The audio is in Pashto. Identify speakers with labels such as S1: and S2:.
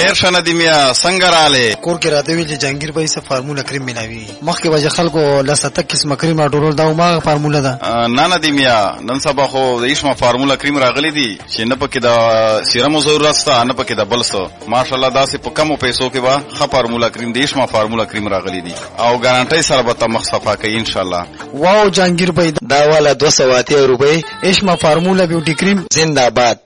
S1: خیر شه ندیمیا څنګه رااله
S2: کور کې راته ویل چې جهانگیر بھائی سه فارموله کریم ملاوي مخکې وجه خلکو لسته قسمه کریم راټول دا ما فارموله ده
S1: نه ندیمیا نن سبا خو د ایشما فارموله کریم راغلی دي چې نه پکې د سیرمو ضرورت شته نه پکې د بلسو ماشاءالله داسې په کمو پیسو کې به ښه فارموله کریم د ایشما فارموله کریم راغلی دي او ګارانټي سره به مخ صفا کوي ان شاء الله.
S2: واو جهانگیر بھائی دا والا 280 روپے ایشما فارموله بیوټی کریم زندہ باد.